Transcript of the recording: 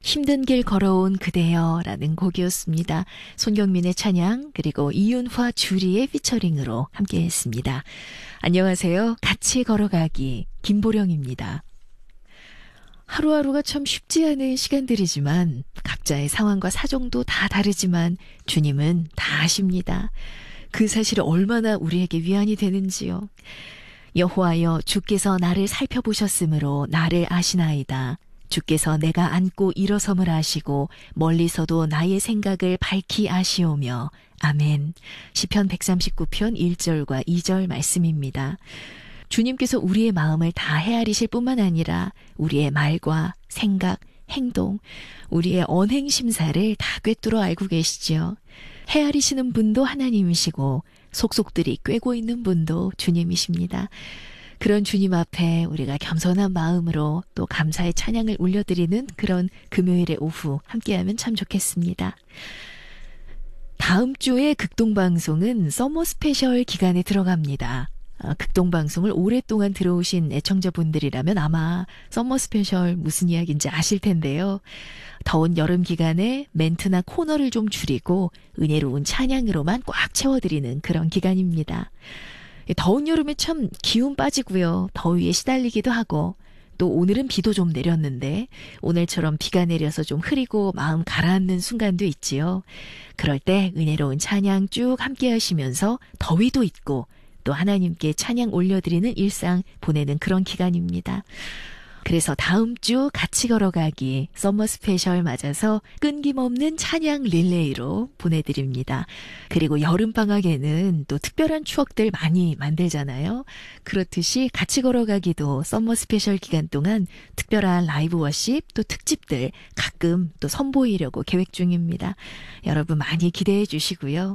힘든 길 걸어온 그대여 라는 곡이었습니다. 손경민의 찬양 그리고 이윤화 주리의 피처링으로 함께했습니다. 안녕하세요. 같이 걸어가기 김보령입니다. 하루하루가 참 쉽지 않은 시간들이지만 각자의 상황과 사정도 다 다르지만 주님은 다 아십니다. 그 사실이 얼마나 우리에게 위안이 되는지요. 여호와여 주께서 나를 살펴보셨으므로 나를 아시나이다. 주께서 내가 앉고 일어섬을 아시고 멀리서도 나의 생각을 밝히 아시오며 아멘. 시편 139편 1절과 2절 말씀입니다. 주님께서 우리의 마음을 다 헤아리실 뿐만 아니라 우리의 말과 생각, 행동, 우리의 언행 심사를 다 꿰뚫어 알고 계시지요. 헤아리시는 분도 하나님이시고 속속들이 꿰고 있는 분도 주님이십니다. 그런 주님 앞에 우리가 겸손한 마음으로 또 감사의 찬양을 올려드리는 그런 금요일의 오후 함께하면 참 좋겠습니다. 다음 주에 극동방송은 서머 스페셜 기간에 들어갑니다. 극동방송을 오랫동안 들어오신 애청자분들이라면 아마 서머 스페셜 무슨 이야기인지 아실 텐데요. 더운 여름 기간에 멘트나 코너를 좀 줄이고 은혜로운 찬양으로만 꽉 채워드리는 그런 기간입니다. 더운 여름에 참 기운 빠지고요. 더위에 시달리기도 하고 또 오늘은 비도 좀 내렸는데 오늘처럼 비가 내려서 좀 흐리고 마음 가라앉는 순간도 있지요. 그럴 때 은혜로운 찬양 쭉 함께 하시면서 더위도 잊고 또 하나님께 찬양 올려드리는 일상 보내는 그런 기간입니다. 그래서 다음 주 같이 걸어가기 서머 스페셜 맞아서 끊김없는 찬양 릴레이로 보내드립니다. 그리고 여름방학에는 또 특별한 추억들 많이 만들잖아요. 그렇듯이 같이 걸어가기도 서머 스페셜 기간 동안 특별한 라이브 워십 또 특집들 가끔 또 선보이려고 계획 중입니다. 여러분 많이 기대해 주시고요.